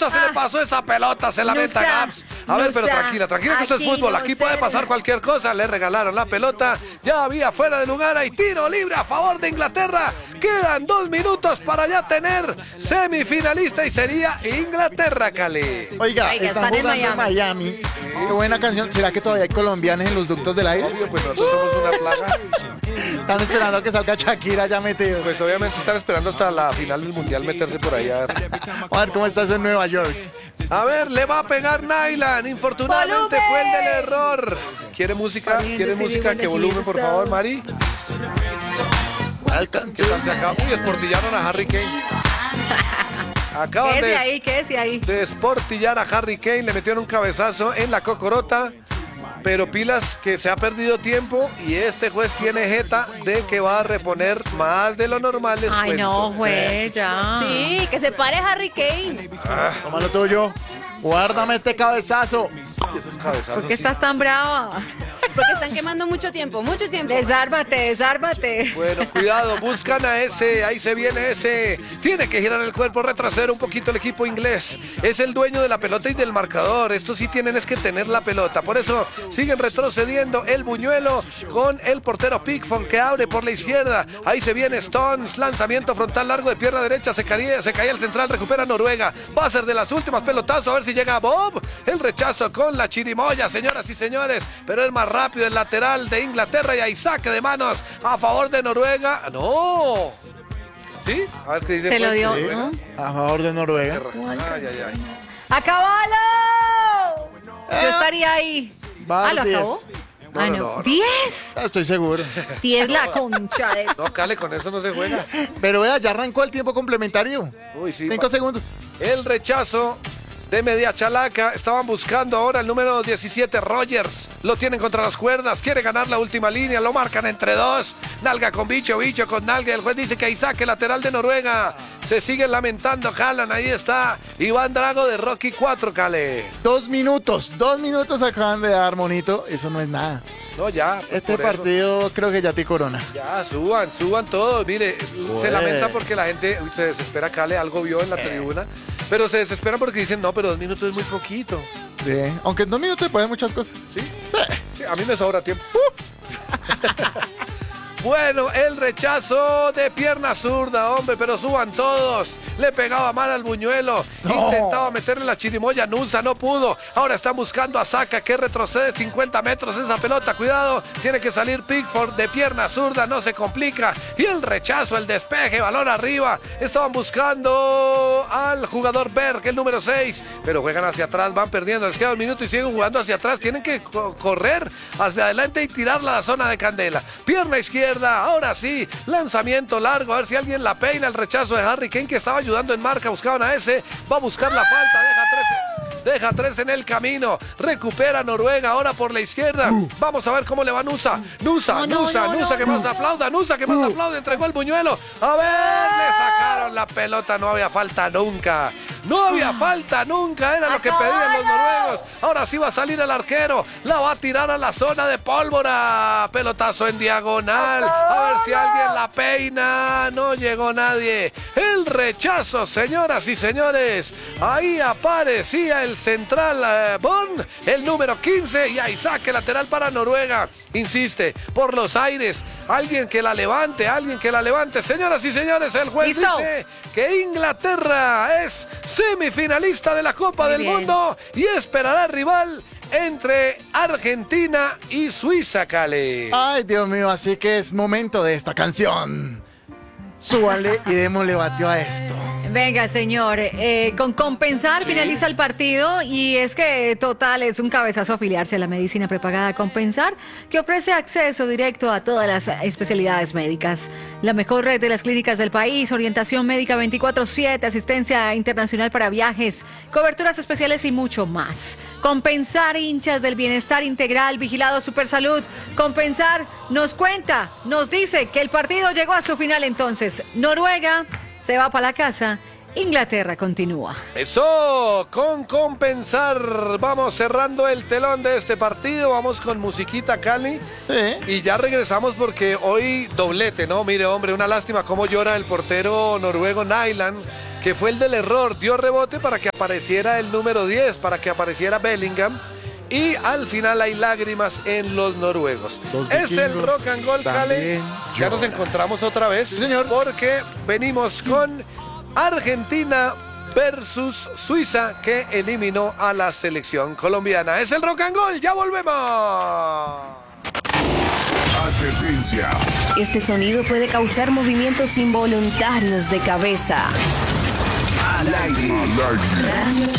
Nusa se le pasó esa pelota, se lamenta Gaps. A ver, pero tranquila que esto es fútbol. Aquí puede pasar cualquier cosa. Le regalaron la pelota. Ya había fuera de lugar. Hay tiro libre a favor de Inglaterra. Quedan 2 minutos para ya tener semifinalista y sería Inglaterra, Cali. Oiga, están jugando en Miami. Qué buena canción. ¿Será que todavía hay colombianos en los ductos del aire? Obvio, pues nosotros somos una plaga. Están esperando a que salga Shakira ya metido. Pues obviamente están esperando hasta la final del mundial meterse por ahí a ver cómo estás en Nueva York. A ver, le va a pegar Nylan. Infortunadamente fue el del error. ¿Quiere música? ¿Quiere música? ¿Qué volumen, por favor, Mari? Se acabó. Uy, esportillaron a Harry Kane. Acaban ¿Qué ahí? de esportillar a Harry Kane. Le metieron un cabezazo en la cocorota. Pero pilas que se ha perdido tiempo y este juez tiene jeta de que va a reponer más de lo normal. Ay, no, juez, ya. Sí, que se pare Harry Kane. Toma lo tuyo. Guárdame este cabezazo. Esos cabezazos. ¿Por qué estás tan brava? Porque están quemando mucho tiempo. Desármate. Bueno, cuidado, buscan a ese, ahí se viene ese. Tiene que girar el cuerpo, retroceder un poquito el equipo inglés. Es el dueño de la pelota y del marcador. Estos sí tienen es que tener la pelota. Por eso siguen retrocediendo el Buñuelo con el portero Pickford que abre por la izquierda. Ahí se viene Stones, lanzamiento frontal largo de pierna derecha. Se caía el central, recupera Noruega. Va a ser de las últimas, pelotazo, a ver si llega Bob. El rechazo con la chirimoya, señoras y señores. Pero es más rápido el lateral de Inglaterra y hay saque de manos a favor de Noruega. ¡No! ¿Sí? A ver qué dice. Se lo dio. Sí, a favor de Noruega. Ay. ¡Acabalo! Yo estaría ahí. Va ¿Lo 10. acabó? No. 10. Estoy seguro. 10 la concha de... No, Cale, con eso no se juega. Pero vea, ya arrancó el tiempo complementario. Uy, sí. 5 segundos. El rechazo de media chalaca. Estaban buscando ahora el número 17, Rogers. Lo tienen contra las cuerdas. Quiere ganar la última línea. Lo marcan entre dos. Nalga con bicho con nalga. El juez dice que hay saque lateral de Noruega. Se siguen lamentando. Jalan. Ahí está Iván Drago de Rocky 4, Cale. 2 minutos. 2 minutos acaban de dar, monito. Eso no es nada. No, ya. Este partido creo que ya te corona. Ya, suban todos. Mire, se lamentan porque la gente se desespera. Cale algo vio en la tribuna. Pero se desesperan porque dicen, no, pero 2 minutos es muy poquito. Sí. Aunque en 2 minutos se pueden muchas cosas. ¿Sí? Sí, a mí me sobra tiempo. Bueno, el rechazo de pierna zurda, hombre, pero suban todos. Le pegaba mal al Buñuelo. No. Intentaba meterle la chirimoya, Nusa no pudo. Ahora está buscando a Saka, que retrocede 50 metros esa pelota. Cuidado, tiene que salir Pickford de pierna zurda, no se complica. Y el rechazo, el despeje, balón arriba. Estaban buscando al jugador Berg, el número 6. Pero juegan hacia atrás, van perdiendo. Les queda 1 minuto y siguen jugando hacia atrás. Tienen que correr hacia adelante y tirarla a la zona de Candela. Pierna izquierda. Ahora sí, lanzamiento largo, a ver si alguien la peina. El rechazo de Harry Kane, que estaba ayudando en marca, buscaban a ese, va a buscar la falta, deja 3 en el camino, recupera Noruega ahora por la izquierda. Vamos a ver cómo le va Nusa, que más aplauda, entregó el Buñuelo. A ver, le sacaron la pelota, no había falta nunca, era lo que pedían los noruegos. Ahora sí va a salir el arquero, la va a tirar a la zona de pólvora, pelotazo en diagonal, a ver si alguien la peina, no llegó nadie. El rechazo, señoras y señores, ahí aparecía el central Born, el número 15, y ahí saque lateral para Noruega. Insiste, por los aires, alguien que la levante. Señoras y señores, el juez dice que Inglaterra es semifinalista de la Copa del Mundo y esperará rival entre Argentina y Suiza, Cale. Ay, Dios mío, así que es momento de esta canción. Súbanle y démosle bateo a esto. Venga, señor, con Compensar finaliza el partido y es que total es un cabezazo afiliarse a la medicina prepagada Compensar, que ofrece acceso directo a todas las especialidades médicas. La mejor red de las clínicas del país, orientación médica 24/7, asistencia internacional para viajes, coberturas especiales y mucho más. Compensar, hinchas del bienestar integral, vigilado Supersalud. Compensar nos cuenta, nos dice que el partido llegó a su final entonces. Noruega se va para la casa, Inglaterra continúa. Eso, con Compensar. Vamos cerrando el telón de este partido. Vamos con musiquita, Cali. Sí. Y ya regresamos porque hoy doblete, ¿no? Mire, hombre, una lástima cómo llora el portero noruego Nyland, que fue el del error, dio rebote para que apareciera el número 10, para que apareciera Bellingham. Y al final hay lágrimas en los noruegos. Es el rock and roll, Cale. Ya nos encontramos otra vez. Sí, señor. Porque venimos con Argentina versus Suiza, que eliminó a la selección colombiana. Es el rock and roll, ya volvemos. Advertencia. Este sonido puede causar movimientos involuntarios de cabeza. Al aire. Radio